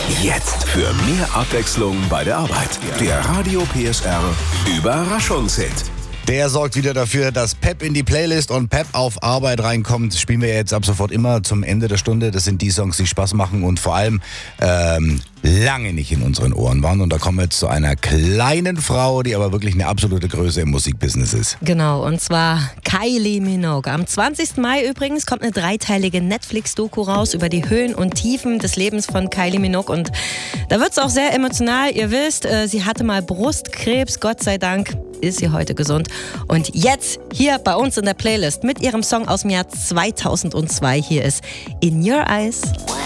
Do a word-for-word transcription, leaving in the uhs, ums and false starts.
Jetzt für mehr Abwechslung bei der Arbeit. Der Radio P S R Überraschungshit. Der sorgt wieder dafür, dass Pep in die Playlist und Pep auf Arbeit reinkommt. Spielen wir jetzt ab sofort immer zum Ende der Stunde. Das sind die Songs, die Spaß machen und vor allem ähm, lange nicht in unseren Ohren waren. Und da kommen wir jetzt zu einer kleinen Frau, die aber wirklich eine absolute Größe im Musikbusiness ist. Genau, und zwar Kylie Minogue. Am zwanzigsten Mai übrigens kommt eine dreiteilige Netflix-Doku raus über die Höhen und Tiefen des Lebens von Kylie Minogue. Und da wird es auch sehr emotional. Ihr wisst, äh, sie hatte mal Brustkrebs. Gott sei Dank ist sie heute gesund. Und jetzt hier bei uns in der Playlist mit ihrem Song aus dem Jahr zweitausendzwei. Hier ist In Your Eyes.